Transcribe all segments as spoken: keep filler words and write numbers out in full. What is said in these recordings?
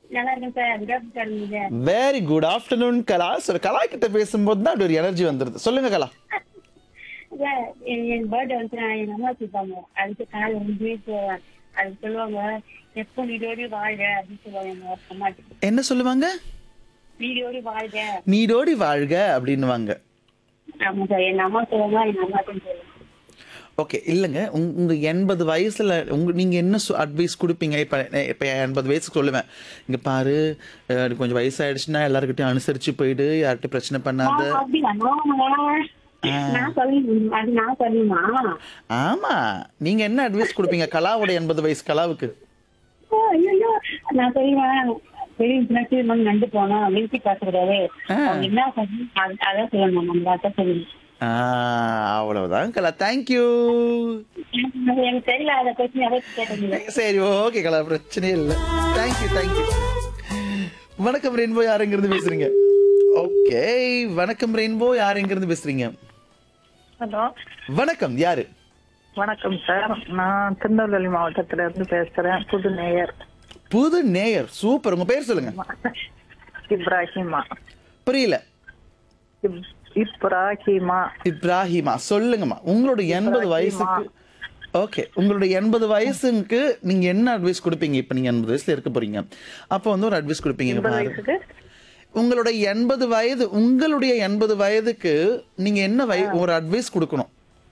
நல்லா இருக்கேன் sir. Good afternoon நீங்க. வெரி குட் ஆஃப்டர்நூன் கலா. சார் கலா கிட்ட பேசும்போது தான் அப்படி ஒரு எனர்ஜி வந்துருது. சொல்லுங்க கலா. சார் என் என் பர்த்டே வந்து நான் எங்க அம்மா வச்சுருப்பாங்க. அதுக்கு காலை வந்து போவேன். அது சொல்லுவாங்க எப்போ நீடோடி வாழ்க அப்படின்னு சொல்லுவாங்க எங்க அம்மாட்டு. என்ன சொல்லுவாங்க? நீடோடி வாழ்க. நீடோடி வாழ்க அப்படின்னுவாங்க. ஆமா சார். எங்க அம்மா சொல்லுவாங்க எங்க அம்மாட்டும் சொல்லுவாங்க. ஓகே. இல்லைங்க, உங் உங்க எண்பது வயசுல உங்க நீங்க என்ன அட்வைஸ் கொடுப்பீங்க? இப்போ இப்போ எண்பது வயசுக்கு சொல்லுவேன், இங்க பாரு, அஹ், எனக்கு கொஞ்சம் வயசாயிடுச்சுன்னா எல்லாருக்கிட்டையும் அனுசரிச்சு போயிடு, யார்கிட்டயும் பிரச்சனை பண்ணாத. நான் அப்படியா? நான் நான் சொல்லணும். அது நான் சொல்லணுமா? ஆமா, நீங்க என்ன அட்வைஸ் கொடுப்பீங்க கலாவோட எண்பது வயசு கலாவுக்கு? ஓ, ஐயோ, நான் சொல்லுவேன் பெரிய பிள்ளைக்கு நம்ம நண்டு போனோம் மியூசிக் பார்த்துக்கூடாது. அவங்க என்ன சொல்லணும் அது- அதான் சொல்லணும். நம்ம அதான் சொல்லணும். ஆ, அவ்வளவுதான் கலா. தேங்க்யூ. எனக்கு எனக்கு தெரியல அதை பற்றி அதை கேட்டீங்க. சரி, ஓகே கலா, பிரச்சனையே இல்லை. Thank you thank you. வணக்கம் ரெயின்போ, யார் எங்கிருந்து பேசுறீங்க? ஓகே, வணக்கம் ரெயின்போ, யார் எங்கிருந்து பேசுறீங்க? ஹலோ, வணக்கம், யாரு? வணக்கம் சார். நான் திருநெல்வேலி மாவட்டத்துல இருந்து பேசுறேன். புது நேயர் புது நேயர், சூப்பர். உங்க பேர் சொல்லுங்க. இப்ராஹிமா. புரியல. இப்- இப்ராஹிமா. இப்ராஹிமா, சொல்லுங்கம்மா. உங்களோட எண்பது வயசுக்கு ஓகே, உங்களுடைய எண்பது வயசுக்கு நீங்க என்ன அட்வைஸ் கொடுப்பீங்க? இப்ப நீங்க எண்பது வயசுல இருக்க போறீங்க, அப்போ வந்து ஒரு அட்வைஸ் கொடுப்பீங்க. இங்க எண்பது பாரு. வயசுக்கு உங்களுடைய எண்பது வயது உங்களுடைய எண்பது வயதுக்கு நீங்க என்ன வய ஒரு அட்வைஸ் கொடுக்கணும்?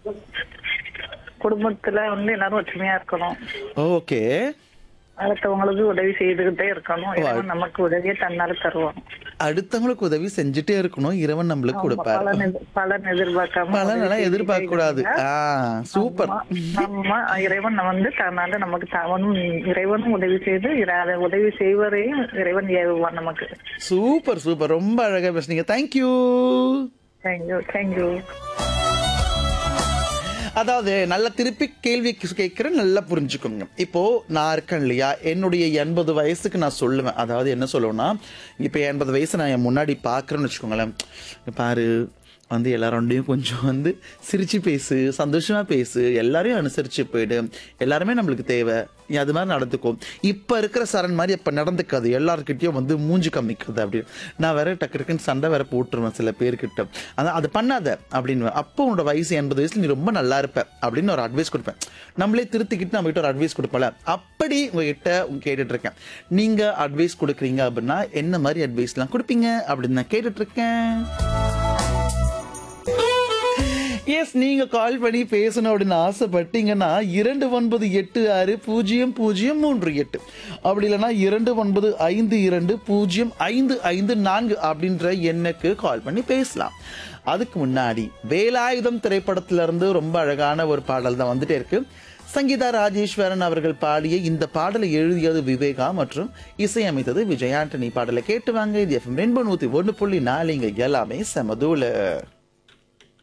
குடும்பத்துல வந்து எல்லாரும் ஒற்றுமையா இருக்கணும். ஓகே. அடுத்தவங்களுக்கு உதவி செய்துகிட்டே இருக்கணும். இறைவன் நமக்கு உதவியை தன்னால தருவான். அடுத்தவங்களுக்கு உதவி செஞ்சுட்டே இருக்கணும், இறைவன் நம்மளுக்கு கொடுப்பாரு. பலன் எதிர்- பலன் எதிர்பார்க்காம பலன் உதவி எல்லாம் எதிர்பார்க்க கூடாது. செய்துட்டே ஆ, சூப்பர். இருங்க. நம்ம இறைவன் வந்து தன்னால நமக்கு அவனும் இறைவனும் உதவி செய்து இறை- அதை உதவி செய்வதையும் இறைவன் ஏவுவான் நமக்கு. சூப்பர் சூப்பர், ரொம்ப அழகா பேசுனீங்க. தேங்க்யூ. Thank you thank you. அதாவது நல்ல திருப்பி கேள்வி கேட்கிறேன், நல்லா புரிஞ்சுக்கோங்க. இப்போ நான் இருக்கேன் இல்லையா, என்னுடைய எண்பது வயசுக்கு நான் சொல்லுவேன். அதாவது என்ன சொல்லுவேன்னா, இப்போ எண்பது வயசு நான் என் முன்னாடி பார்க்குறேன்னு வச்சுக்கோங்களேன், இங்க பாரு, வந்து எல்லாரோடையும் கொஞ்சம் வந்து சிரிச்சு பேசு, சந்தோஷமா பேசு, எல்லாரையும் அனுசரிச்சு போயிடு, எல்லாருமே நம்மளுக்கு தேவை, நீ அது மாதிரி நடந்துக்கும். இப்போ இருக்கிற சரண் மாதிரி இப்போ நடந்துக்காது, எல்லாருக்கிட்டையும் வந்து மூஞ்சி காமிக்கிறது அப்படின்னு. நான் வேற டக்கு டக்குன்னு சண்டை வேற போட்டுருவேன் சில பேர்கிட்ட. அதான் அது பண்ணாத அப்படின்னு. அப்போ உன்னோட வயசு எண்பது வயசுல நீ ரொம்ப நல்லா இருப்ப அப்படின்னு ஒரு அட்வைஸ் கொடுப்பேன். நம்மளே திருத்திக்கிட்டு நம்ம கிட்ட ஒரு அட்வைஸ் கொடுப்பல, அப்படி உங்ககிட்ட கேட்டுட்டு இருக்கேன். நீங்க அட்வைஸ் கொடுக்குறீங்க அப்படின்னா என்ன மாதிரி அட்வைஸ்லாம் கொடுப்பீங்க அப்படின்னு நான் கேட்டுட்டு இருக்கேன். எஸ், நீங்க கால் பண்ணி பேசணும் அப்படின்னு ஆசைப்பட்டீங்கன்னா இரண்டு ஒன்பது எட்டு ஆறு பூஜ்ஜியம் பூஜ்ஜியம் மூன்று எட்டு, அப்படி இல்லைன்னா இரண்டு ஒன்பது ஐந்து இரண்டு பூஜ்ஜியம் ஐந்து ஐந்து நான்கு அப்படின்ற எண்ணுக்கு கால் பண்ணி பேசலாம். அதுக்கு முன்னாடி வேலாயுதம் திரைப்படத்துல இருந்து ரொம்ப அழகான ஒரு பாடல் தான் வந்துட்டே இருக்கு. சங்கீதா ராஜேஸ்வரன் அவர்கள் பாடிய இந்த பாடலை எழுதியது விவேகா மற்றும் இசையமைத்தது விஜய் ஆண்டனி. பாடலை கேட்டு வாங்க. இது எஃப்எம் ரெயின்போ நூத்தி ஒன்று புள்ளி நாலு, இங்க எல்லாமே செமதூல.